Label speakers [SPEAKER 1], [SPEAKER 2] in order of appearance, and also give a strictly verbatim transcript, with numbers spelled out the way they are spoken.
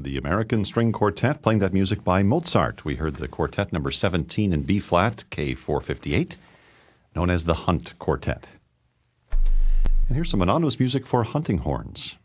[SPEAKER 1] the American String Quartet, playing that music by Mozart. We heard the quartet number seventeen in B-flat, K four fifty-eight, known as the Hunt Quartet. And here's some anonymous music for hunting horns.